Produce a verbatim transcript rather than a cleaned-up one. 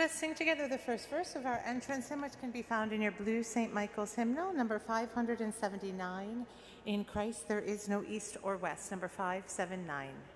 us sing together the first verse of our entrance hymn, which can be found in your blue Saint Michael's hymnal, number five hundred seventy-nine. In Christ there is no east or west, number five seventy-nine.